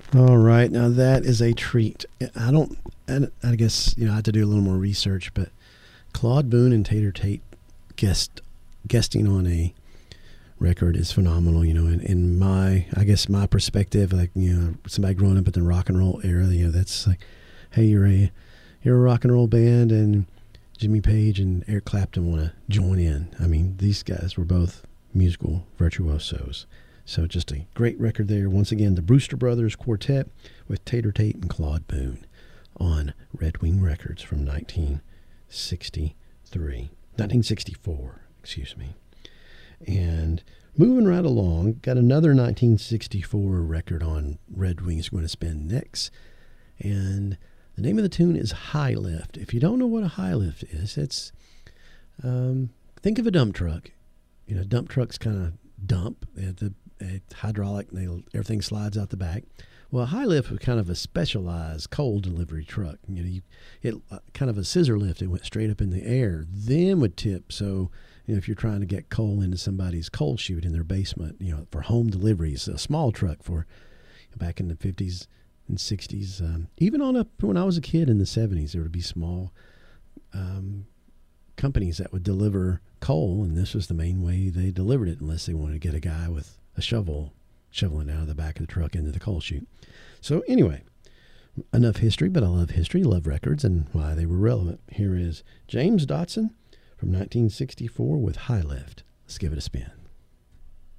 All right, now that is a treat. I don't. I guess I had to do a little more research, but Claude Boone and Tater Tate guesting on a record is phenomenal. In my, I guess my perspective, like somebody growing up in the rock and roll era, that's like, hey, you're a rock and roll band, and Jimmy Page and Eric Clapton want to join in. I mean, these guys were both musical virtuosos. So just a great record there. Once again, the Brewster Brothers Quartet with Tater Tate and Claude Boone on Red Wing Records from 1964, excuse me. And moving right along, got another 1964 record on Red Wings we're going to spin next. And the name of the tune is High Lift. If you don't know what a high lift is, it's, think of a dump truck. Dump trucks kind of dump. It's hydraulic, everything slides out the back. Well, a high lift was kind of a specialized coal delivery truck. It kind of a scissor lift. It went straight up in the air, then would tip. So, if you're trying to get coal into somebody's coal chute in their basement, for home deliveries, a small truck for back in the 50s and 60s. Even when I was a kid in the 70s, there would be small companies that would deliver coal, and this was the main way they delivered it, unless they wanted to get a guy with a shovel shoveling out of the back of the truck into the coal chute. So anyway, enough history, but I love history, love records, and why they were relevant. Here is James Dotson from 1964 with High Lift. Let's give it a spin.